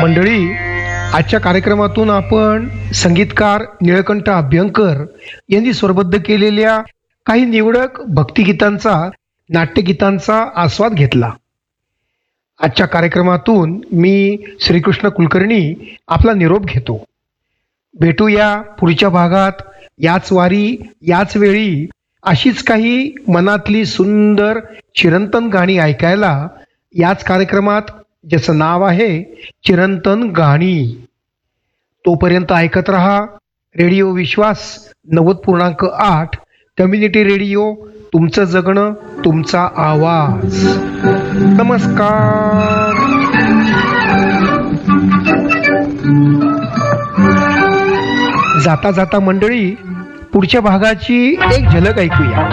मंडळी, आजच्या कार्यक्रमातून आपण संगीतकार निळकंठ अभ्यंकर यांनी स्वरबद्ध केलेल्या काही निवडक भक्तिगीतांचा, नाट्यगीतांचा आस्वाद घेतला. आजच्या कार्यक्रमातून मी श्रीकृष्ण कुलकर्णी आपला निरोप घेतो. भेटूया पुढच्या भागात, याच वारी याच वेळी, अशीच काही मनातली सुंदर चिरंतन गाणी ऐकायला, याच कार्यक्रमात ज्याचं नाव आहे चिरंतन गाणी. तोपर्यंत ऐकत रहा रेडिओ विश्वास 90.8 कम्युनिटी रेडिओ, तुमचं जगणं तुमचा आवाज. नमस्कार. जाता जाता मंडळी, पुढच्या भागाची एक झलक ऐकूया.